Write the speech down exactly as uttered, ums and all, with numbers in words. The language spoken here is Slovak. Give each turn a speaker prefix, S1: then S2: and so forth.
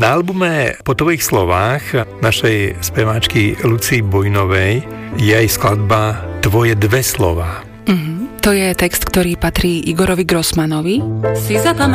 S1: Na albume Po tvojich slovách našej speváčky Lucii Bujnovej je aj skladba Tvoje dve slová.
S2: Mm-hmm. To je text, ktorý patrí Igorovi Grossmanovi.
S3: Si zapamätaj